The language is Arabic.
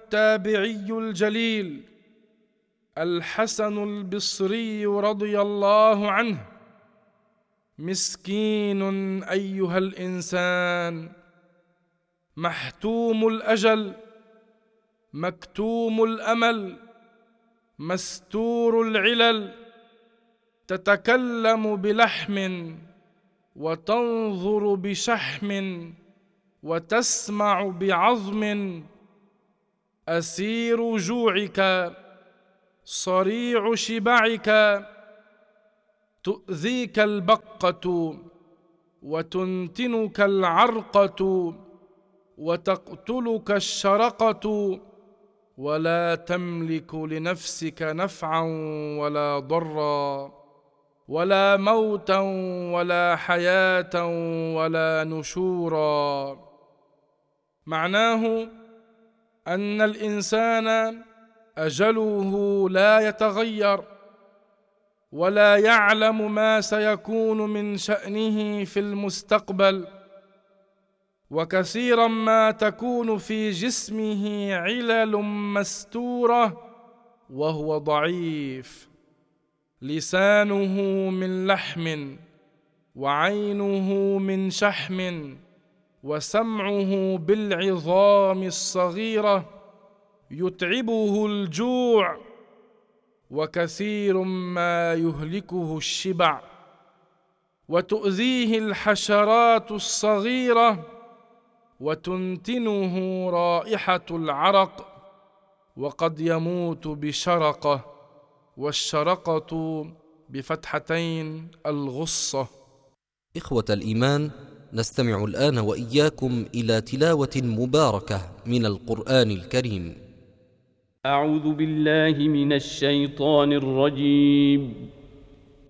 التابعي الجليل الحسن البصري رضي الله عنه: مسكين أيها الإنسان، محتوم الأجل، مكتوم الأمل، مستور العلل، تتكلم بلحم وتنظر بشحم وتسمع بعظم، أسير جوعك، صريع شبعك، تؤذيك البقة وتنتنك العرقة وتقتلك الشرقة، ولا تملك لنفسك نفعا ولا ضرا، ولا موتا ولا حياة ولا نشورا. معناه أن الإنسان أجله لا يتغير، ولا يعلم ما سيكون من شأنه في المستقبل، وكثيرا ما تكون في جسمه علل مستورة وهو ضعيف، لسانه من لحم، وعينه من شحم، وسمعه بالعظام الصغيرة، يتعبه الجوع، وكثير ما يهلكه الشبع، وتؤذيه الحشرات الصغيرة، وتنتنه رائحة العرق، وقد يموت بشرقة، والشرقة بفتحتين الغصة. إخوة الإيمان، نستمع الآن وإياكم إلى تلاوة مباركة من القرآن الكريم. أعوذ بالله من الشيطان الرجيم.